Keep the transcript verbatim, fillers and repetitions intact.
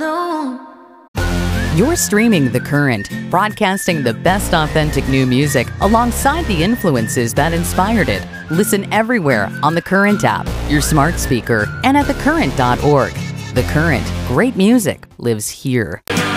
alone. You're streaming The Current, broadcasting the best authentic new music alongside the influences that inspired it. Listen everywhere on the Current app, your smart speaker, and at the current dot org. The Current, great music lives here.